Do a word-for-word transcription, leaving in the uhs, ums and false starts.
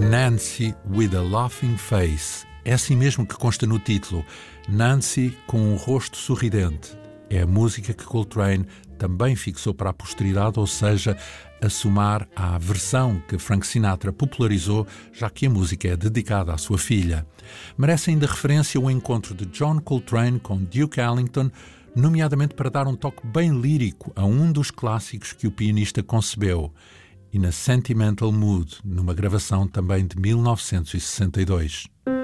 Nancy with a Laughing Face. É assim mesmo que consta no título. Nancy com um rosto sorridente. É a música que Coltrane também fixou para a posteridade, ou seja, a somar à versão que Frank Sinatra popularizou, já que a música é dedicada à sua filha. Merece ainda referência o encontro de John Coltrane com Duke Ellington, nomeadamente para dar um toque bem lírico a um dos clássicos que o pianista concebeu, e na Sentimental Mood, numa gravação também de mil novecentos e sessenta e dois.